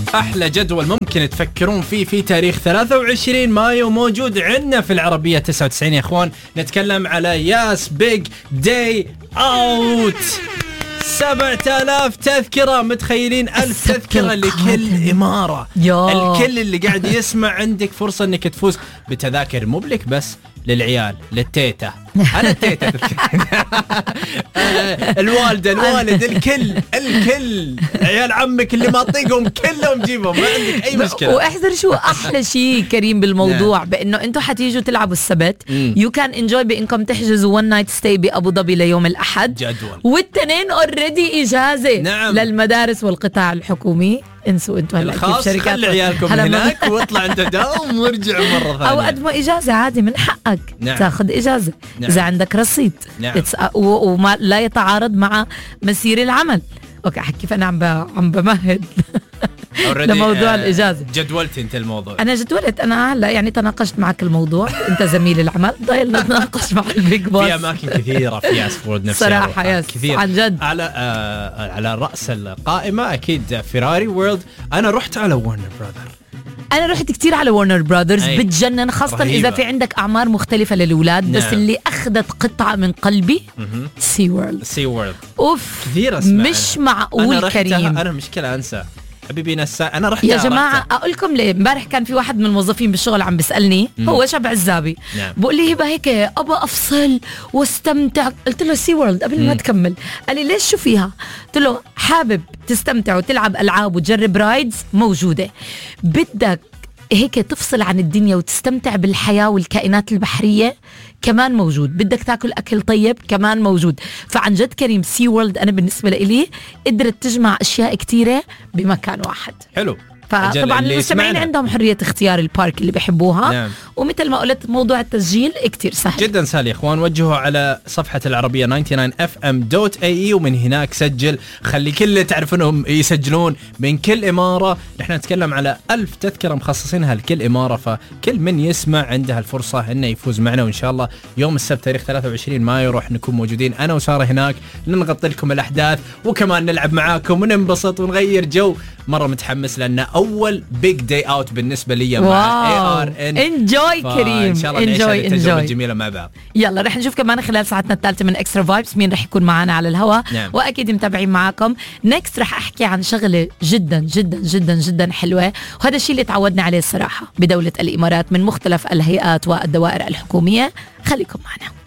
أحلى جدول ممكن تفكرون فيه في تاريخ 23 مايو موجود عندنا في العربية 99 يا أخوان. نتكلم على ياس بيج داي أوت. 7000 تذكرة، متخيلين 1000 تذكرة لكل إمارة. الكل اللي قاعد يسمع عندك فرصة أنك تفوز بتذاكر مو لك بس، للعيال، للتيتا، أنا التيتا الوالدة، الوالد، الكل عيال عمك اللي ما تطيقهم كلهم جيبهم، ما عندك أي مشكلة. واحذر شو أحلى شيء كريم بالموضوع، بأنه أنتوا حتيجوا تلعبوا السبت، you can enjoy بإنكم تحجزوا one night stay بأبو ظبي ليوم الأحد جدول، والتنين already إجازة. نعم. للمدارس والقطاع الحكومي. انسوا انتوا هلا كيف شركات، خلي عيالكم هناك واطلع انت دوم وارجع مرة ثانية، او قدموا اجازة عادي من حقك. نعم. تاخذ اجازة. نعم. اذا عندك رصيد. نعم. وما لا يتعارض مع مسير العمل. اوكي كيف انا عم بمهد لموضوع الإجازة. جدولت انت الموضوع؟ انا جدولت، انا هلا يعني تناقشت معك الموضوع. انت زميل العمل، ضايل نتناقش مع البيج بوس. في اماكن كثيره في ياسفورد نفسها صراحه ياس كثير عن جد. على راس القائمه اكيد فيراري وورلد. انا رحت على ورنر براذر، انا رحت كتير على ورنر براذرز، بتجنن خاصة رهيبة. إذا في عندك أعمار مختلفة للأولاد. نعم. بس اللي أخذت قطعة من قلبي سي وورلد. أوف كثير أسمع مش معقول كريم. أنا مشكلة أنسى حبيبي نسى. أنا رحت يا جماعة أقول لكم ليه. امبارح كان في واحد من الموظفين بالشغل عم بيسألني، هو شاب عزابي. نعم. بقول لي هبة هيك أبى أفصل واستمتع. قلت له سي وورلد قبل ما تكمل. قال لي ليش شو فيها؟ قلت له حابب تستمتع وتلعب ألعاب وتجرب رايدز موجودة. بدك هيك تفصل عن الدنيا وتستمتع بالحياة والكائنات البحرية كمان موجود. بدك تاكل أكل طيب كمان موجود. فعن جد كريم سي وورلد أنا بالنسبة لي قدرت تجمع أشياء كتيرة بمكان واحد. حلو. فطبعا المستمعين عندهم حرية اختيار البارك اللي بيحبوها. نعم. ومثل ما قلت موضوع التسجيل كتير سهل جدا سهل يا اخوان. وجهوا على صفحة العربية 99fm.ae ومن هناك سجل. خلي كل اللي تعرفونهم يسجلون من كل إمارة. نحن نتكلم على 1000 تذكرة مخصصينها لكل إمارة، فكل من يسمع عندها الفرصة انه يفوز معنا. وان شاء الله يوم السبت تاريخ 23 مايو راح نكون موجودين انا وسارة هناك نغطي لكم الأحداث وكمان نلعب معاكم وننبسط ونغير جو. مرة متحمس لأنه أول بيج داي أوت بالنسبة لي مع ARN. انجوي كريم، إن شاء الله نعيش هذه التجربة الجميلة مع بعض. يلا رح نشوف كمان خلال ساعتنا الثالثة من اكسترا فايبس مين رح يكون معنا على الهواء. نعم. وأكيد متابعين معاكم. نكست رح أحكي عن شغلة جدا جدا جدا جدا حلوة، وهذا الشيء اللي تعودنا عليه الصراحة بدولة الإمارات من مختلف الهيئات والدوائر الحكومية. خليكم معنا.